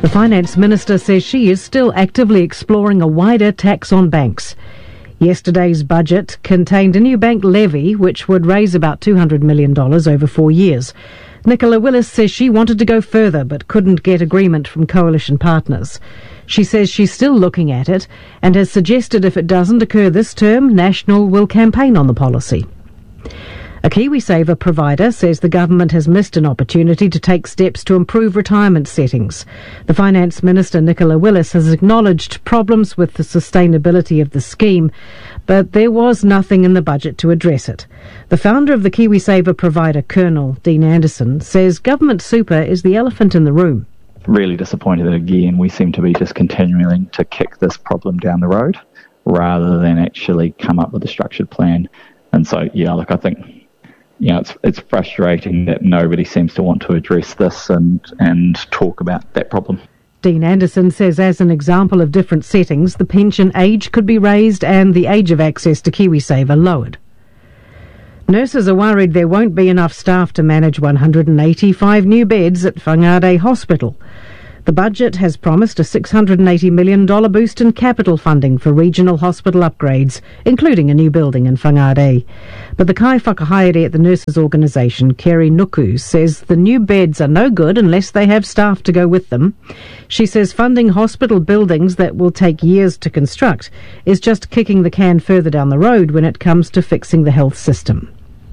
The Finance Minister says she is still actively exploring a wider tax on banks. Yesterday's budget contained a new bank levy, which would raise about $200 million over 4 years. Nicola Willis says she wanted to go further but couldn't get agreement from coalition partners. She says she's still looking at it and has suggested if it doesn't occur this term, National will campaign on the policy. A KiwiSaver provider says the government has missed an opportunity to take steps to improve retirement settings. The Finance Minister, Nicola Willis, has acknowledged problems with the sustainability of the scheme, but there was nothing in the budget to address it. The founder of the KiwiSaver provider, Colonel Dean Anderson, says government super is the elephant in the room. Really disappointed that again we seem to be just continuing to kick this problem down the road rather than actually come up with a structured plan. And so, I think it's frustrating that nobody seems to want to address this and talk about that problem. Dean Anderson says as an example of different settings, the pension age could be raised and the age of access to KiwiSaver lowered. Nurses are worried there won't be enough staff to manage 185 new beds at Whangarei Hospital. The budget has promised a $680 million boost in capital funding for regional hospital upgrades, including a new building in Whangarei. But the kai whakahaere at the nurses' organisation, Kerry Nuku, says the new beds are no good unless they have staff to go with them. She says funding hospital buildings that will take years to construct is just kicking the can further down the road when it comes to fixing the health system.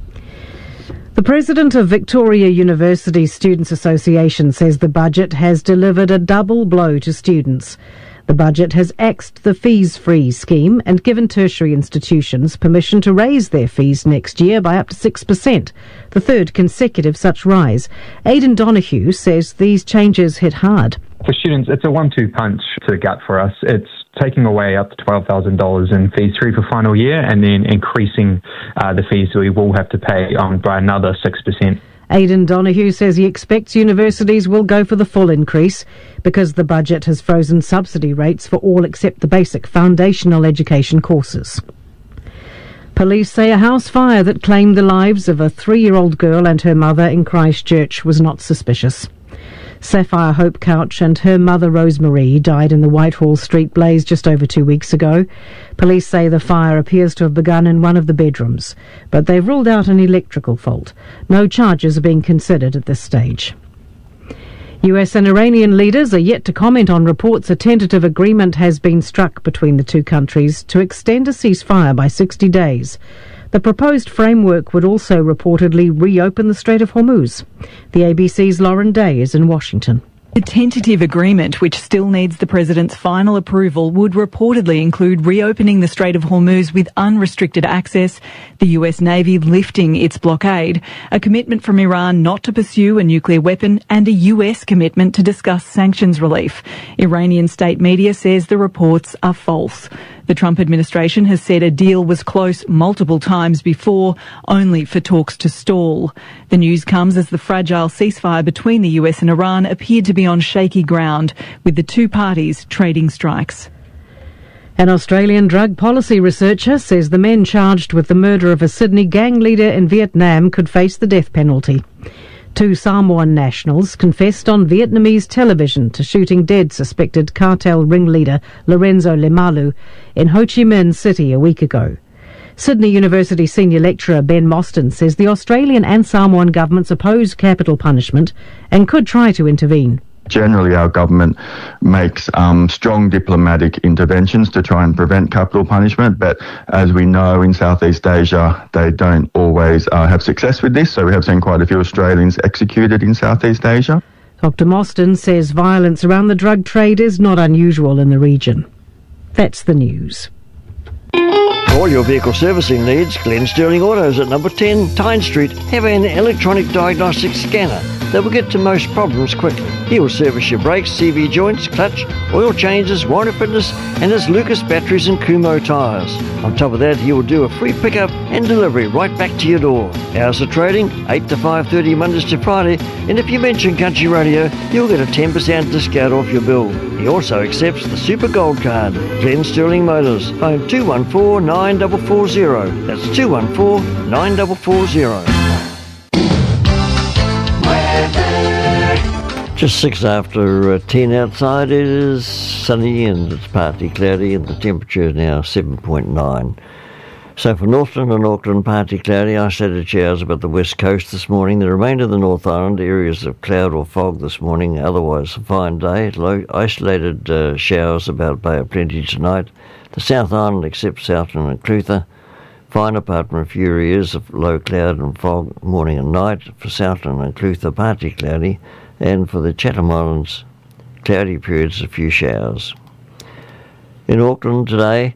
The president of Victoria University Students' Association says the budget has delivered a double blow to students. The budget has axed the fees-free scheme and given tertiary institutions permission to raise their fees next year by up to 6%, the third consecutive such rise. Aidan Donoghue says these changes hit hard. For students, it's a 1-2 punch to the gut for us. It's taking away up to $12,000 in fees free for final year and then increasing the fees we will have to pay by another 6%. Aidan Donoghue says he expects universities will go for the full increase because the budget has frozen subsidy rates for all except the basic foundational education courses. Police say a house fire that claimed the lives of a 3-year-old girl and her mother in Christchurch was not suspicious. Sapphire Hope Couch and her mother Rosemary died in the Whitehall Street blaze just over 2 weeks ago. Police say the fire appears to have begun in one of the bedrooms, but they've ruled out an electrical fault. No charges are being considered at this stage. US and Iranian leaders are yet to comment on reports a tentative agreement has been struck between the two countries to extend a ceasefire by 60 days. The proposed framework would also reportedly reopen the Strait of Hormuz. The ABC's Lauren Day is in Washington. The tentative agreement, which still needs the President's final approval, would reportedly include reopening the Strait of Hormuz with unrestricted access, the US Navy lifting its blockade, a commitment from Iran not to pursue a nuclear weapon, and a US commitment to discuss sanctions relief. Iranian state media says the reports are false. The Trump administration has said a deal was close multiple times before, only for talks to stall. The news comes as the fragile ceasefire between the US and Iran appeared to be on shaky ground, with the two parties trading strikes. An Australian drug policy researcher says the men charged with the murder of a Sydney gang leader in Vietnam could face the death penalty. 2 Samoan nationals confessed on Vietnamese television to shooting dead suspected cartel ringleader Lorenzo Lemalu in Ho Chi Minh City a week ago. Sydney University senior lecturer Ben Mostyn says the Australian and Samoan governments oppose capital punishment and could try to intervene. Generally, our government makes strong diplomatic interventions to try and prevent capital punishment, but as we know in Southeast Asia, they don't always have success with this, so we have seen quite a few Australians executed in Southeast Asia. Dr Mostyn says violence around the drug trade is not unusual in the region. That's the news. For all your vehicle servicing needs, Glenn Sterling Autos at number 10 Tyne Street have an electronic diagnostic scanner that will get to most problems quickly. He will service your brakes, CV joints, clutch, oil changes, warranty fitness, and his Lucas batteries and Kumho tyres. On top of that, he will do a free pickup and delivery right back to your door. Hours of trading, 8 to 5:30 Mondays to Friday, and if you mention Country Radio, you'll get a 10% discount off your bill. He also accepts the Super Gold Card. Glenn Sterling Motors, phone 214-9440. That's 214-9440. Just 6 after 10 outside. It is sunny and it's partly cloudy, and the temperature is now 7.9. So for Northland and Auckland, partly cloudy, isolated showers about the west coast this morning. The remainder of the North Island, areas of cloud or fog this morning, otherwise a fine day. Isolated showers about Bay of Plenty tonight. The South Island, except Southland and Clutha, fine apart from a few areas of low cloud and fog morning and night. For Southland and Clutha, partly cloudy. And for the Chatham Islands, cloudy periods, a few showers. In Auckland today,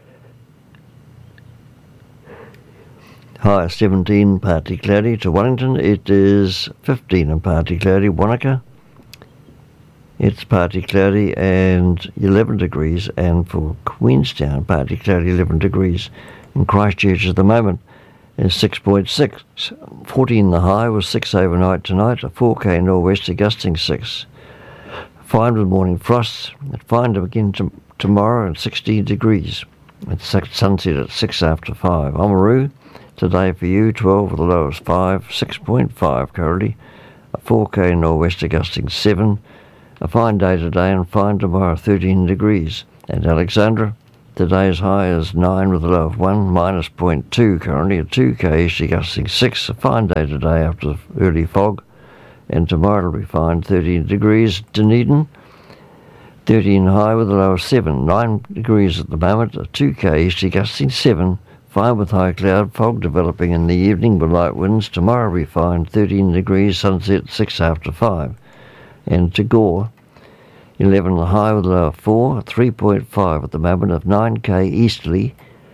high 17, partly cloudy. To Wellington, it is 15 and partly cloudy. Wanaka, it's partly cloudy and 11 degrees. And for Queenstown, partly cloudy, 11 degrees. In Christchurch at the moment is 6.6. 14 the high, was 6 overnight tonight. A 4K nor'wester gusting 6. Fine with morning frosts. Fine to begin tomorrow at 16 degrees. It's sunset at 6 after 5. Oamaru, today for you, 12 with the low is 5. 6.5 currently. A 4K nor'wester gusting 7. A fine day today and fine tomorrow, 13 degrees. And Alexandra, today's high is 9 with a low of 1, minus 0.2 currently, a 2K easterly gusting 6. A fine day today after the early fog, and tomorrow will be fine, 13 degrees. Dunedin, 13 high with a low of 7, 9 degrees at the moment, a 2K easterly gusting 7. Fine with high cloud, fog developing in the evening with light winds. Tomorrow will be fine, 13 degrees, sunset 6 after 5. And Tagore, 11 the high with a low of 4, 3.5 at the moment of 9K easterly.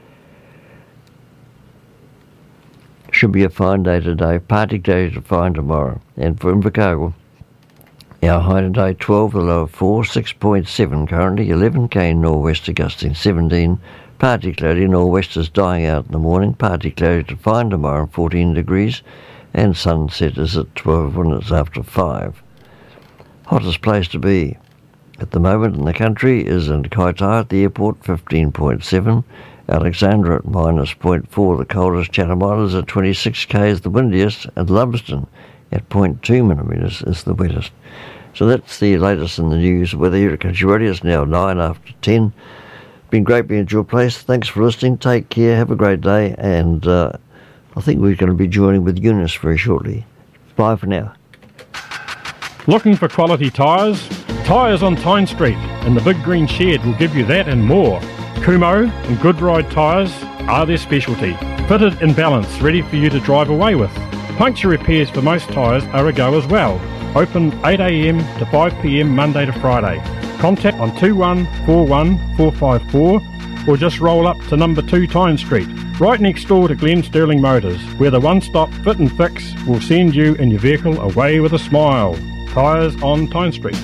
Should be a fine day today, partly cloudy to fine tomorrow. And for Invercargill, our high today 12 with a low of 4, 6.7 currently, 11K nor'wester gusting 17, partly cloudy, nor'westers dying out in the morning, partly cloudy to fine tomorrow, 14 degrees, and sunset is at 12 minutes after 5. Hottest place to be at the moment in the country is in Kaitaia at the airport, 15.7. Alexandra at minus 0.4, the coldest. Chatham Islands at 26K is the windiest, and Lumsden at 0.2 millimetres is the wettest. So that's the latest in the news. Weather here at Country Radio is now 9 after 10. Been great being at your place. Thanks for listening. Take care. Have a great day. And I think we're going to be joining with Eunice very shortly. Bye for now. Looking for quality tyres? Tyres on Tyne Street and the Big Green Shed will give you that and more. Kumho and Goodride tyres are their specialty. Fitted and balanced, ready for you to drive away with. Puncture repairs for most tyres are a go as well. Open 8am to 5pm Monday to Friday. Contact on 2141 454 or just roll up to number 2 Tyne Street, right next door to Glen Sterling Motors, where the one-stop fit and fix will send you and your vehicle away with a smile. Tyres on Tyne Street.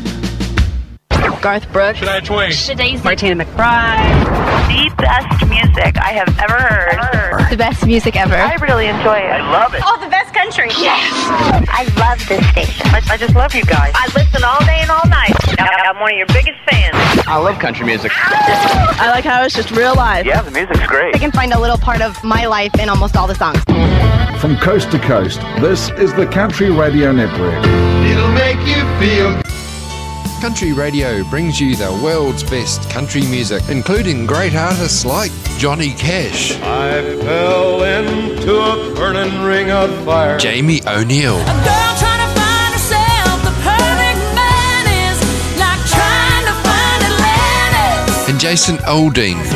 Garth Brooks, Shania Twain, Shadazy, Martina McBride. The best music I have ever heard. The best music ever. I really enjoy it. I love it. Oh, the best country. Yes. I love this station. I just love you guys. I listen all day and all night. I'm one of your biggest fans. I love country music. I like how it's just real live. Yeah, the music's great. I can find a little part of my life in almost all the songs. From coast to coast, this is the Country Radio Network. It'll make you feel. Country Radio brings you the world's best country music, including great artists like Johnny Cash. I fell into a burning ring of fire. Jamie O'Neill. A girl trying to find herself, the perfect man is like trying to find Atlantis. And Jason Aldean.